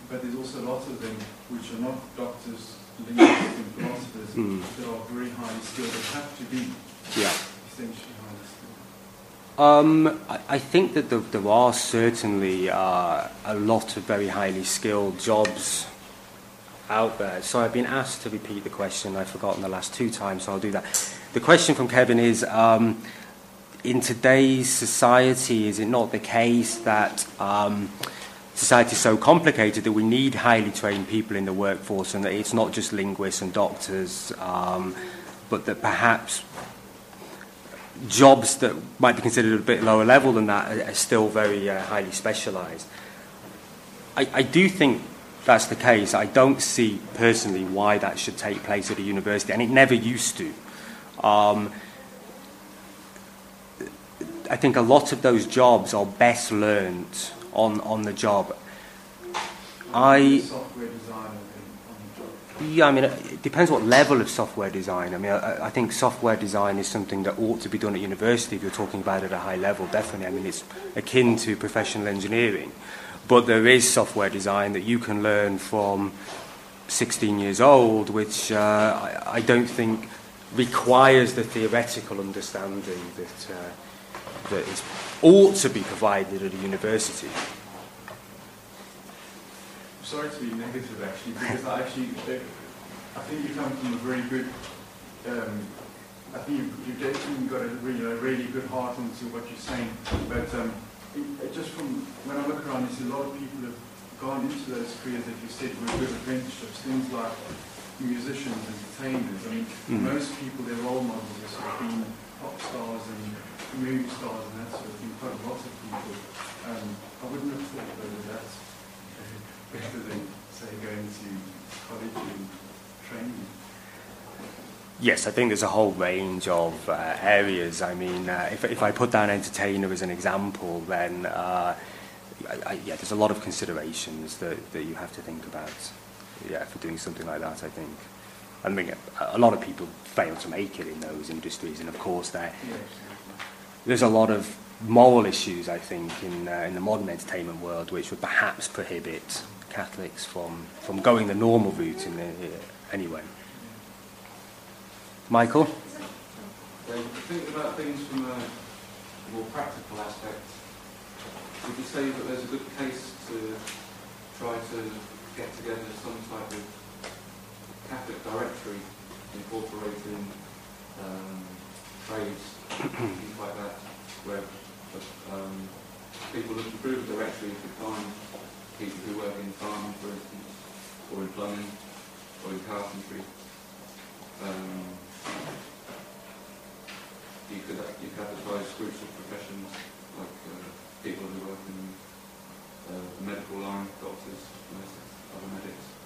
but there's also lots of them which are not doctors, linguists and philosophers that are very highly skilled, that have to be essentially highly skilled. I think that there are certainly a lot of very highly skilled jobs out there. So I've been asked to repeat the question. I've forgotten the last 2 times, so I'll do that. The question from Kevin is, in today's society, is it not the case that society is so complicated that we need highly trained people in the workforce, and that it's not just linguists and doctors, but that perhaps jobs that might be considered a bit lower level than that are still very highly specialised? I do think that's the case. I don't see personally why that should take place at a university, and it never used to. I think a lot of those jobs are best learned on the job. Software design on the job. Yeah, I mean, it depends what level of software design. I mean, I think software design is something that ought to be done at university if you're talking about it at a high level, definitely. I mean, it's akin to professional engineering. But there is software design that you can learn from 16 years old, which I don't think requires the theoretical understanding that is ought to be provided at a university. I'm sorry to be negative, actually, because I think you come from a very good. I think you've definitely got a really good heart into what you're saying. But just from when I look around, you see a lot of people have gone into those careers that you said were good apprenticeships, things like musicians, entertainers. I mean, most people, their role models have sort of been pop stars and movie stars and that sort of thing. Quite a lot of people. I wouldn't have thought that that's better than, say, going to college and training. Yes, I think there's a whole range of areas. I mean, if I put down entertainer as an example, then there's a lot of considerations that you have to think about. Yeah, for doing something like that, I think. I mean, a lot of people fail to make it in those industries, and of course, there's a lot of moral issues, I think, in the modern entertainment world, which would perhaps prohibit Catholics from going the normal route anyway. Michael? Think about things from a more practical aspect. Would you say that there's a good case to try to get together some type of Catholic directory incorporating trades, things like that, where people looking through the directory could find people who work in farming, for instance, or in plumbing, or in carpentry. You could advertise groups of professions, like people who work in the medical line, doctors, nurses, other medics.